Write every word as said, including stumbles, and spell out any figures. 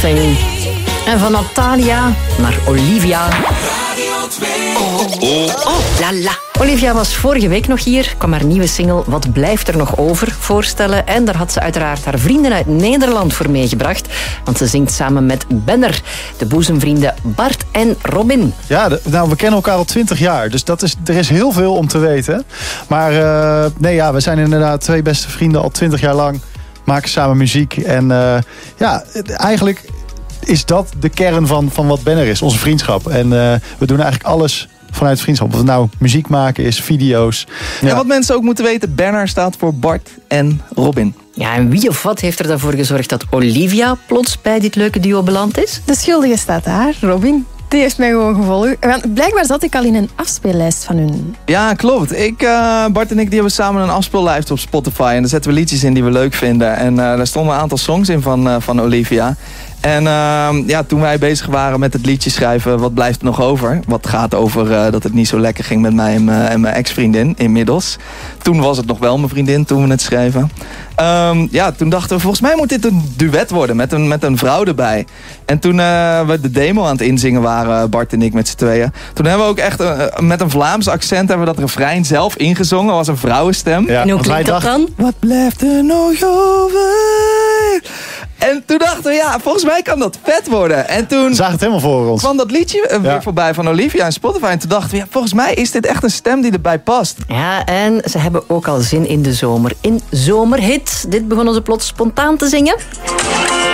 En van Natalia naar Olivia. Oh, oh, oh, la la. Olivia was vorige week nog hier, kwam haar nieuwe single Wat blijft er nog over voorstellen. En daar had ze uiteraard haar vrienden uit Nederland voor meegebracht. Want ze zingt samen met Benner, de boezemvrienden Bart en Robin. Ja, de, nou, we kennen elkaar al twintig jaar, dus dat is, er is heel veel om te weten. Maar uh, nee, ja, we zijn inderdaad twee beste vrienden al twintig jaar lang. Maken samen muziek en uh, ja, eigenlijk is dat de kern van, van wat Benner is, onze vriendschap. En uh, we doen eigenlijk alles vanuit vriendschap. Of het nou muziek maken is, video's. Ja. En wat mensen ook moeten weten, Benner staat voor Bart en Robin. Ja, en wie of wat heeft er daarvoor gezorgd dat Olivia plots bij dit leuke duo beland is? De schuldige staat daar, Robin. Die heeft mij gewoon gevolgd. Want blijkbaar zat ik al in een afspeellijst van hun. Ja, klopt. Ik, uh, Bart en ik die hebben samen een afspeellijst op Spotify. En daar zetten we liedjes in die we leuk vinden. En uh, daar stonden een aantal songs in van, uh, van Olivia. En uh, ja, toen wij bezig waren met het liedje schrijven, wat blijft er nog over? Wat gaat over uh, dat het niet zo lekker ging met mij en mijn, en mijn ex-vriendin inmiddels. Toen was het nog wel mijn vriendin toen we het schreven. Um, ja, toen dachten we, volgens mij moet dit een duet worden met een, met een vrouw erbij. En toen uh, we de demo aan het inzingen waren, Bart en ik met z'n tweeën. Toen hebben we ook echt uh, met een Vlaams accent hebben we dat refrein zelf ingezongen. Dat was een vrouwenstem. Ja, en hoe klinkt dat dan? Wat blijft er nog over? En toen dachten we, ja, volgens mij kan dat vet worden. En toen we zagen het helemaal voor ons. Kwam dat liedje uh, weer ja. voorbij van Olivia en Spotify. En toen dachten we, ja, volgens mij is dit echt een stem die erbij past. Ja, en ze hebben ook al zin in de zomer. In Zomerhit. Dit begonnen ze plots spontaan te zingen.